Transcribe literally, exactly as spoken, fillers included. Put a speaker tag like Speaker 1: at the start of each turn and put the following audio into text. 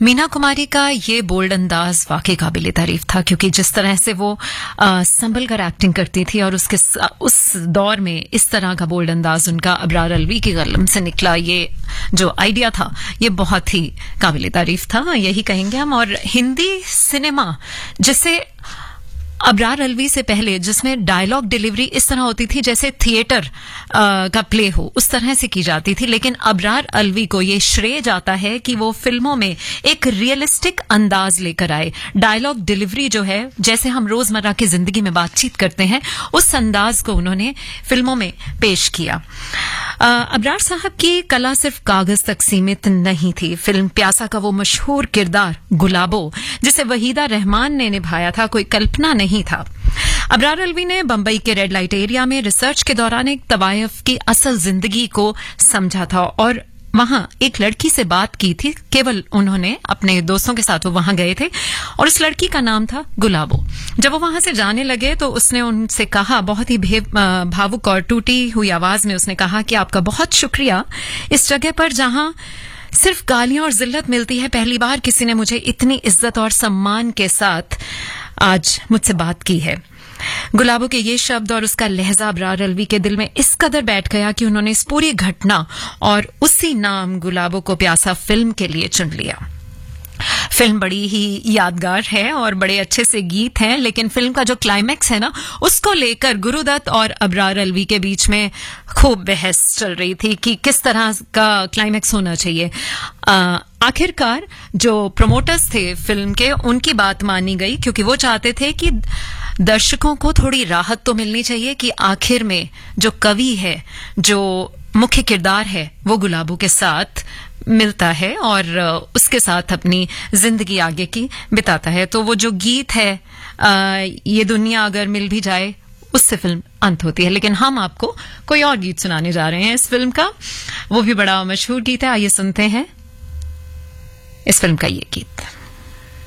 Speaker 1: मीना कुमारी का ये बोल्ड अंदाज वाकई काबिल तारीफ था, क्योंकि जिस तरह से वो संभल कर एक्टिंग करती थी और उसके उस दौर में इस तरह का बोल्ड अंदाज उनका अबरार अलवी की कलम से निकला, ये जो आइडिया था ये बहुत ही काबिल तारीफ था, यही कहेंगे हम। और हिंदी सिनेमा जिसे अबरार अलवी से पहले, जिसमें डायलॉग डिलीवरी इस तरह होती थी जैसे थिएटर का प्ले हो, उस तरह से की जाती थी, लेकिन अबरार अलवी को ये श्रेय जाता है कि वो फिल्मों में एक रियलिस्टिक अंदाज लेकर आए। डायलॉग डिलीवरी जो है, जैसे हम रोजमर्रा की जिंदगी में बातचीत करते हैं, उस अंदाज को उन्होंने फिल्मों में पेश किया। अबरार साहब की कला सिर्फ कागज तक सीमित नहीं थी। फिल्म प्यासा का वो मशहूर किरदार गुलाबो, जिसे वहीदा रहमान ने निभाया था, कोई कल्पना नहीं था। अबरार अलवी ने बंबई के रेड लाइट एरिया में रिसर्च के दौरान एक तवायफ की असल जिंदगी को समझा था और वहां एक लड़की से बात की थी। केवल उन्होंने अपने दोस्तों के साथ वो वहां गए थे और उस लड़की का नाम था गुलाबो। जब वो वहां से जाने लगे तो उसने उनसे कहा, बहुत ही भावुक और टूटी हुई आवाज में उसने कहा कि आपका बहुत शुक्रिया, इस जगह पर जहां सिर्फ गालियां और जिल्लत मिलती है, पहली बार किसी ने मुझे इतनी इज्जत और सम्मान के साथ आज मुझसे बात की है। गुलाबो के ये शब्द और उसका लहजा अबरार अलवी के दिल में इस कदर बैठ गया कि उन्होंने इस पूरी घटना और उसी नाम गुलाबो को प्यासा फिल्म के लिए चुन लिया। फिल्म बड़ी ही यादगार है और बड़े अच्छे से गीत हैं, लेकिन फिल्म का जो क्लाइमैक्स है ना, उसको लेकर गुरुदत्त और अबरार अलवी के बीच में खूब बहस चल रही थी कि किस तरह का क्लाइमैक्स होना चाहिए। आखिरकार जो प्रमोटर्स थे फिल्म के, उनकी बात मानी गई, क्योंकि वो चाहते थे कि दर्शकों को थोड़ी राहत तो मिलनी चाहिए कि आखिर में जो कवि है, जो मुख्य किरदार है, वो गुलाबो के साथ मिलता है और उसके साथ अपनी जिंदगी आगे की बिताता है। तो वो जो गीत है, आ, ये दुनिया अगर मिल भी जाए, उससे फिल्म अंत होती है। लेकिन हम आपको कोई और गीत सुनाने जा रहे हैं इस फिल्म का, वो भी बड़ा मशहूर गीत है। आइए सुनते हैं इस फिल्म का ये गीत।